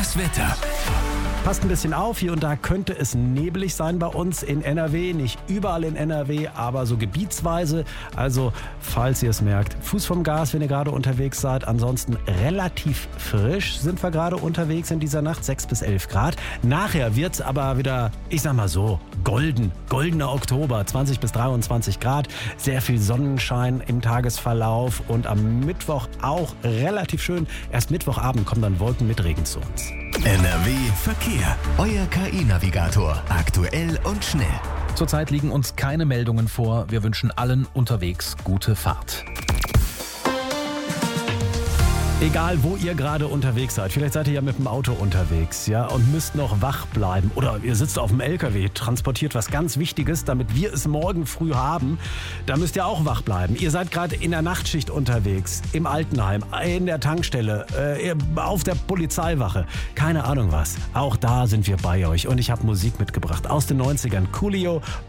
Das Wetter. Passt ein bisschen auf, hier und da könnte es nebelig sein bei uns in NRW. Nicht überall in NRW, aber so gebietsweise. Also, falls ihr es merkt, Fuß vom Gas, wenn ihr gerade unterwegs seid. Ansonsten relativ frisch sind wir gerade unterwegs in dieser Nacht, 6 bis 11 Grad. Nachher wird es aber wieder, ich sag mal so, goldener Oktober, 20 bis 23 Grad. Sehr viel Sonnenschein im Tagesverlauf und am Mittwoch auch relativ schön. Erst Mittwochabend kommen dann Wolken mit Regen zu uns. NRW Verkehr. Euer KI-Navigator. Aktuell und schnell. Zurzeit liegen uns keine Meldungen vor. Wir wünschen allen unterwegs gute Fahrt. Egal, wo ihr gerade unterwegs seid, vielleicht seid ihr ja mit dem Auto unterwegs, ja, und müsst noch wach bleiben. Oder ihr sitzt auf dem LKW, transportiert was ganz Wichtiges, damit wir es morgen früh haben. Da müsst ihr auch wach bleiben. Ihr seid gerade in der Nachtschicht unterwegs, im Altenheim, in der Tankstelle, auf der Polizeiwache. Keine Ahnung was. Auch da sind wir bei euch. Und ich habe Musik mitgebracht aus den 90ern. Coolio